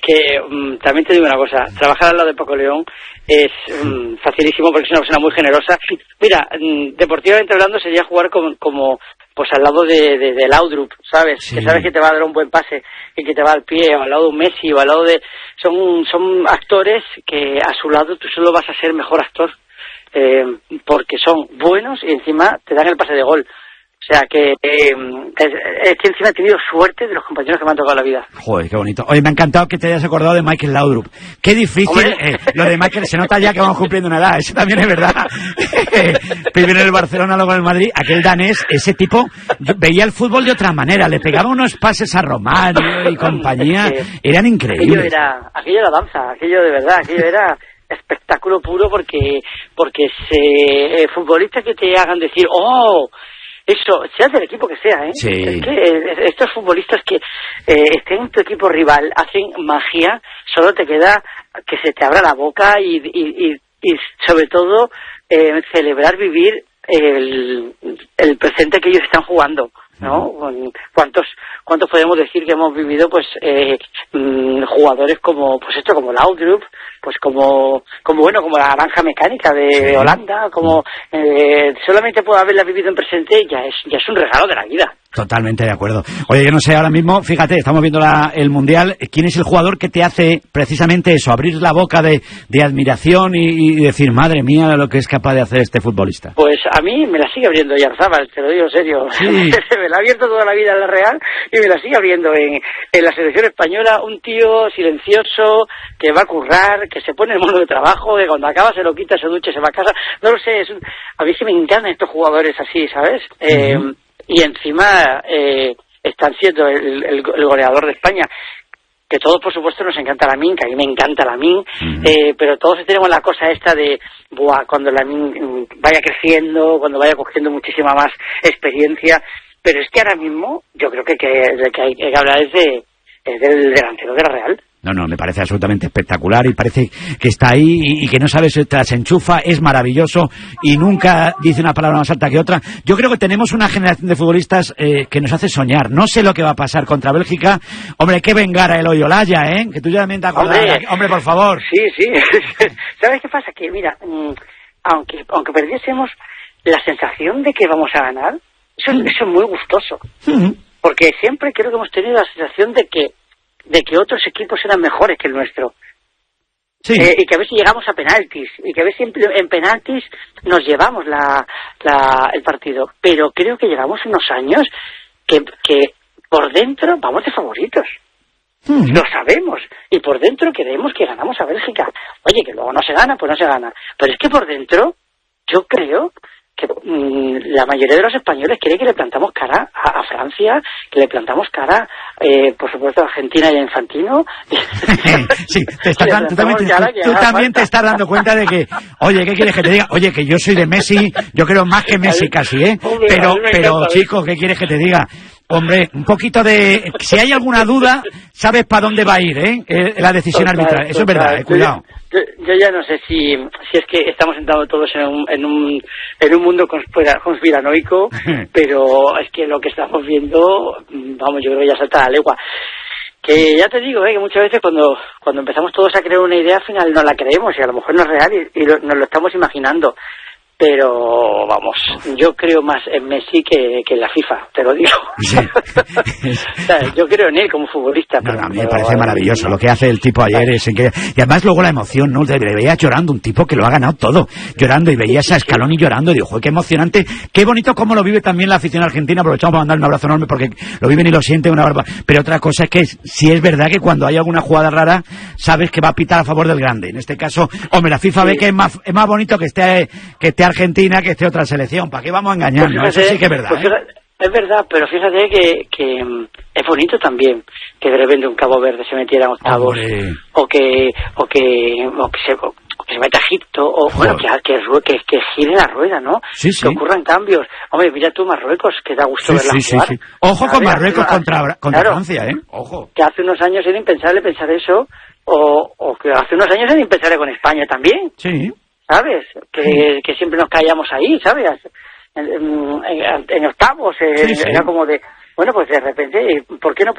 que también te digo una cosa, trabajar al lado de Paco León es facilísimo porque es una persona muy generosa. Mira, deportivamente hablando sería jugar como pues al lado de Laudrup, ¿sabes? Sí. Que sabes que te va a dar un buen pase y que te va al pie, o al lado de un Messi, o al lado de... Son actores que a su lado tú solo vas a ser mejor actor, porque son buenos y encima te dan el pase de gol. O sea que encima he tenido suerte de los compañeros que me han tocado la vida. Joder, qué bonito. Oye, me ha encantado que te hayas acordado de Michael Laudrup. Qué difícil, lo de Michael, se nota ya que vamos cumpliendo una edad, eso también es verdad. Primero en el Barcelona, luego en el Madrid, aquel danés, ese tipo, veía el fútbol de otra manera, le pegaba unos pases a Romario y compañía, eran increíbles. Aquello era danza, aquello de verdad, aquello era... espectáculo puro porque futbolistas que te hagan decir, eso, seas del equipo que sea, ¿eh? Sí. Es que estos futbolistas que estén en tu equipo rival hacen magia, solo te queda que se te abra la boca y sobre todo celebrar, vivir el presente que ellos están jugando, ¿no? ¿Cuántos podemos decir que hemos vivido, pues, jugadores como Laudrup, pues como la naranja mecánica de Holanda, solamente puedo haberla vivido en presente, ya es un regalo de la vida. Totalmente de acuerdo. Oye, yo no sé, ahora mismo, fíjate, estamos viendo el Mundial, ¿quién es el jugador que te hace precisamente eso, abrir la boca de admiración y decir, madre mía, lo que es capaz de hacer este futbolista? Pues a mí me la sigue abriendo Oyarzabal, te lo digo en serio. Sí. Me la ha abierto toda la vida en la Real y me la sigue abriendo en la selección española, un tío silencioso, que va a currar, que se pone el mono de trabajo, que cuando acaba se lo quita, se ducha, se va a casa. No lo sé, a mí sí me encantan estos jugadores así, ¿sabes? Y encima están siendo el goleador de España, que todos por supuesto nos encanta Lamine, que a mí me encanta Lamine, pero todos tenemos la cosa esta de cuando Lamine vaya creciendo, cuando vaya cogiendo muchísima más experiencia, pero es que ahora mismo yo creo que hay que hablar es del delantero de la Real. No, me parece absolutamente espectacular y parece que está ahí y que no sabes, te las enchufa, es maravilloso y nunca dice una palabra más alta que otra. Yo creo que tenemos una generación de futbolistas que nos hace soñar. No sé lo que va a pasar contra Bélgica. Hombre, que vengara el Olaya, que tú ya también te acordarás. Hombre, por favor. Sí. ¿Sabes qué pasa? Que mira, aunque perdiésemos, la sensación de que vamos a ganar, eso es muy gustoso. Porque siempre creo que hemos tenido la sensación de que otros equipos eran mejores que el nuestro. Sí. Y que a veces llegamos a penaltis, y que a veces en penaltis nos llevamos el partido. Pero creo que llevamos unos años que por dentro vamos de favoritos. Lo sabemos. Y por dentro creemos que ganamos a Bélgica. Oye, que luego no se gana, pues no se gana. Pero es que por dentro yo creo que la mayoría de los españoles cree que le plantamos cara a Francia, que le plantamos cara, por supuesto, a Argentina y a Infantino. Sí, tú también te estás dando cuenta de que, oye, ¿qué quieres que te diga? Oye, que yo soy de Messi, yo creo más que Messi casi, Hombre, pero chico, ¿qué quieres que te diga? Hombre, un poquito de... Si hay alguna duda, sabes para dónde va a ir, la decisión arbitral. Eso es verdad, cuidado. Yo ya no sé si es que estamos entrando todos en un mundo conspiranoico, pero es que lo que estamos viendo, vamos, yo creo que ya salta la legua. Que ya te digo, que muchas veces cuando empezamos todos a creer una idea, al final no la creemos y a lo mejor no es real y nos lo estamos imaginando. Pero, vamos, yo creo más en Messi que en la FIFA, te lo digo. Sí. O sea, yo creo en él como futbolista. A mí me parece maravilloso lo que hace el tipo ayer. Y además luego la emoción, ¿no? Le veía llorando, un tipo que lo ha ganado todo. Llorando, y veías a Scaloni llorando, y digo, joder, qué emocionante. Qué bonito cómo lo vive también la afición argentina. Aprovechamos para mandarle un abrazo enorme porque lo viven y lo sienten una barba. Pero otra cosa es que si es verdad que cuando hay alguna jugada rara, sabes que va a pitar a favor del grande. En este caso, hombre, la FIFA ve que es más bonito que esté Argentina que esté otra selección. ¿Para qué vamos a engañarnos? Pues fíjate, eso sí que es verdad. Pues fíjate, es verdad, pero fíjate que es bonito también que de repente un Cabo Verde se metiera en octavos, o que se meta a Egipto, o bueno, que gire la rueda, ¿no? Sí. Que ocurran cambios. Hombre, mira tú Marruecos, que da gusto verla jugar. Sí. Ojo con Marruecos contra Francia, Ojo. Que hace unos años era impensable pensar eso, o que hace unos años era impensable con España también. Sí. ¿Sabes? Que siempre nos callamos ahí, ¿sabes? En octavos, era como de, bueno, pues de repente, ¿por qué no